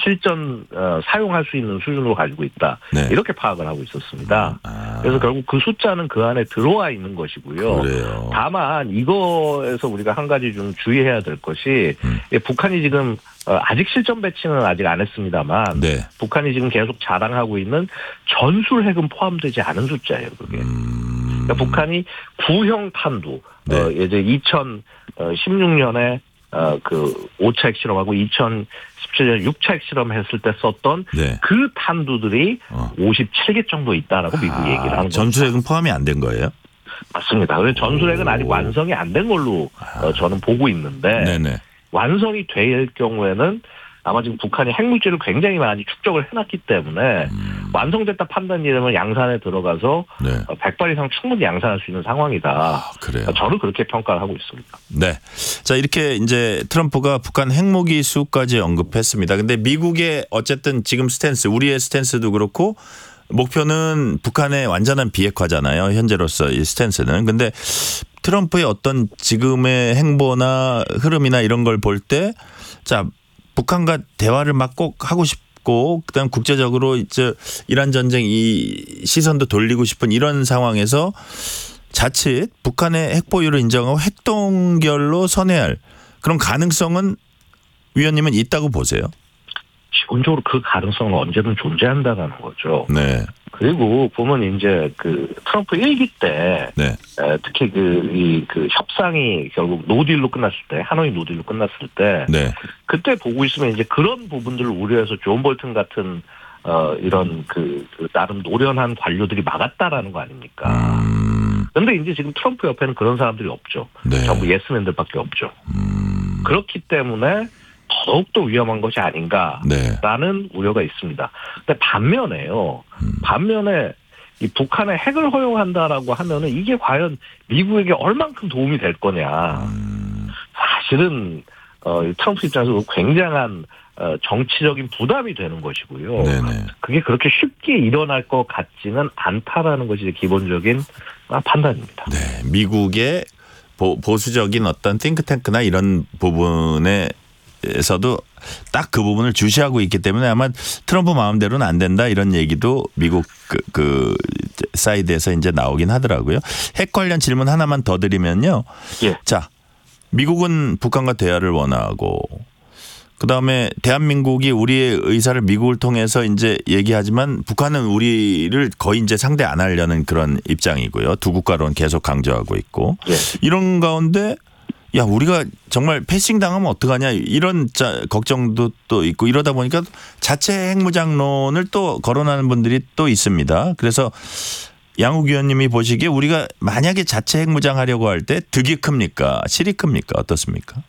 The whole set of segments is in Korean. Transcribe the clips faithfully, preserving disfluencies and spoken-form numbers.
실전 어, 사용할 수 있는 수준으로 가지고 있다. 네. 이렇게 파악을 하고 있었습니다. 아. 그래서 결국 그 숫자는 그 안에 들어와 있는 것이고요. 그래요. 다만 이거에서 우리가 한 가지 좀 주의해야 될 것이 음. 예, 북한이 지금 어, 아직 실전 배치는 아직 안 했습니다만 네. 북한이 지금 계속 자랑하고 있는 전술 핵은 포함되지 않은 숫자예요. 그게. 음. 그러니까 북한이 구형 탄두 네. 어, 이제 이천십육 년에 어, 그 오 차 핵실험하고 이천십칠 년 육 차 핵실험했을 때 썼던 네. 그 탄두들이 어. 오십칠 개 정도 있다라고 미국이 아, 얘기를 하는 겁니다. 전술핵은 포함이 안 된 거예요? 맞습니다. 그래서 전술핵은 아직 완성이 안 된 걸로 어, 저는 보고 있는데 네네. 완성이 될 경우에는 아마 지금 북한이 핵물질을 굉장히 많이 축적을 해놨기 때문에 음. 완성됐다 판단이 되면 양산에 들어가서 네. 백 발 이상 충분히 양산할 수 있는 상황이다. 아, 그래요. 저는 그렇게 평가를 하고 있습니다. 네. 자, 이렇게 이제 트럼프가 북한 핵무기 수까지 언급했습니다. 근데 미국의 어쨌든 지금 스탠스, 우리의 스탠스도 그렇고 목표는 북한의 완전한 비핵화잖아요. 현재로서 이 스탠스는. 근데 트럼프의 어떤 지금의 행보나 흐름이나 이런 걸 볼 때 자, 북한과 대화를 막 꼭 하고 싶고 그다음 국제적으로 이제 이란 전쟁 이 시선도 돌리고 싶은 이런 상황에서 자칫 북한의 핵 보유를 인정하고 핵동결로 선회할 그런 가능성은 위원님은 있다고 보세요? 기본적으로 그 가능성은 언제든 존재한다는 거죠. 네. 그리고 보면 이제 그 트럼프 일 기 때 네. 특히 그, 이, 그 협상이 결국 노딜로 끝났을 때, 하노이 노딜로 끝났을 때, 네. 그때 그때 보고 있으면 이제 그런 부분들을 우려해서 존 볼튼 같은 어, 이런 그, 그 나름 노련한 관료들이 막았다라는 거 아닙니까? 음. 그런데 이제 지금 트럼프 옆에는 그런 사람들이 없죠. 네. 전부 예스맨들밖에 없죠. 음. 그렇기 때문에 더욱더 위험한 것이 아닌가라는 네. 우려가 있습니다. 근데 반면에요. 음. 반면에 이 북한의 핵을 허용한다라고 하면은 이게 과연 미국에게 얼만큼 도움이 될 거냐. 음. 사실은 어, 트럼프 입장에서 굉장한 어, 정치적인 부담이 되는 것이고요. 네네. 그게 그렇게 쉽게 일어날 것 같지는 않다라는 것이 기본적인 판단입니다. 네. 미국의 보, 보수적인 어떤 띵크탱크나 이런 부분에 에서도 딱 그 부분을 주시하고 있기 때문에 아마 트럼프 마음대로는 안 된다 이런 얘기도 미국 그, 그 사이드에서 이제 나오긴 하더라고요. 핵 관련 질문 하나만 더 드리면요. 예. 자, 미국은 북한과 대화를 원하고 그다음에 대한민국이 우리의 의사를 미국을 통해서 이제 얘기하지만 북한은 우리를 거의 이제 상대 안 하려는 그런 입장이고요. 두 국가로는 계속 강조하고 있고 예. 이런 가운데 야, 우리가 정말 패싱 당하면 어떡하냐 이런 자, 걱정도 또 있고 이러다 보니까 자체 핵무장론을 또 거론하는 분들이 또 있습니다. 그래서 양욱 위원님이 보시기에 우리가 만약에 자체 핵무장하려고 할 때 득이 큽니까? 실이 큽니까? 어떻습니까?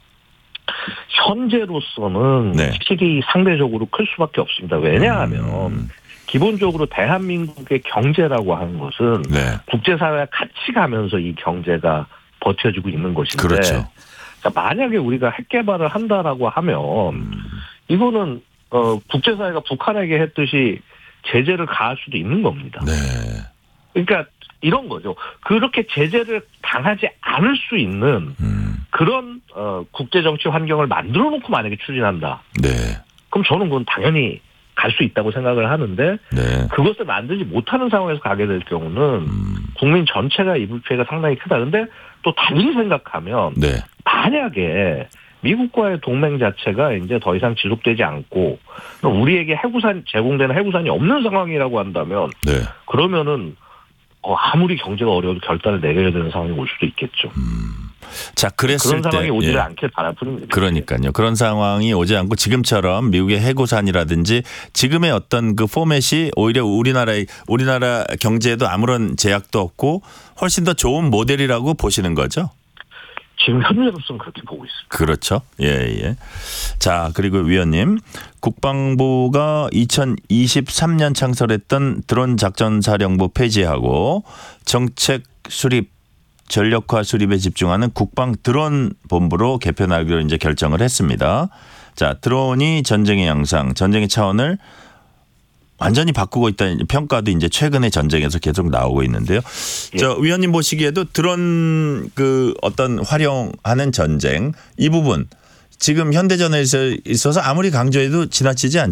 현재로서는 네. 실이 상대적으로 클 수밖에 없습니다. 왜냐하면 음. 기본적으로 기본적으로 대한민국의 경제라고 하는 것은 네. 국제사회와 같이 가면서 이 경제가 버텨지고 있는 것인데 그렇죠. 자, 만약에 우리가 핵 개발을 한다라고 하면 이거는 어, 국제사회가 북한에게 했듯이 제재를 가할 수도 있는 겁니다. 네. 그러니까 이런 거죠. 그렇게 제재를 당하지 않을 수 있는 음. 그런 어, 국제정치 환경을 만들어 놓고 만약에 추진한다. 네. 그럼 저는 그건 당연히 갈 수 있다고 생각을 하는데 네. 그것을 만들지 못하는 상황에서 가게 될 경우는 음. 국민 전체가 입을 피해가 상당히 크다. 근데 또 달리 생각하면 네. 만약에 미국과의 동맹 자체가 이제 더 이상 지속되지 않고 우리에게 해구산 제공되는 해구산이 없는 상황이라고 한다면 네. 그러면은 어, 아무리 경제가 어려워도 결단을 내려야 되는 상황이 올 수도 있겠죠. 자, 그랬을 그런 상황이 때 오지를 예. 않길 바랄 뿐입니다. 그러니까요. 그런 상황이 오지 않고 지금처럼 미국의 해고산이라든지 지금의 어떤 그 포맷이 오히려 우리나라의 우리나라 경제에도 아무런 제약도 없고 훨씬 더 좋은 모델이라고 보시는 거죠? 지금 현재로서는 그렇게 보고 있습니다. 그렇죠. 예, 예. 자, 그리고 위원님, 국방부가 이천이십삼 년 창설했던 드론 작전사령부 폐지하고 정책 수립 전력화 수립에 집중하는 국방 드론 본부로 개편하기로 이제 결정을 했습니다. 자, 드론이 전쟁의 양상, 전쟁의 차원을 완전히 바꾸고 있다는 평가도 이제 최근의 전쟁에서 계속 나오고 있는데요. 예. 저 위원님 보시기에도 드론 그 어떤 활용하는 전쟁 이 부분 지금 현대전에 있어서 아무리 강조해도 지나치지 않죠.